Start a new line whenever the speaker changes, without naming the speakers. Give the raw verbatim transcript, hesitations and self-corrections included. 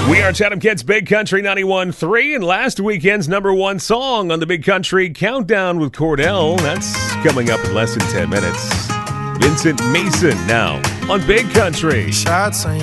We are Chatham Kids Big Country ninety-one point three, and last weekend's number one song on the Big Country Countdown with Cordell. That's coming up in less than ten minutes. Vincent Mason now on Big Country.
Shots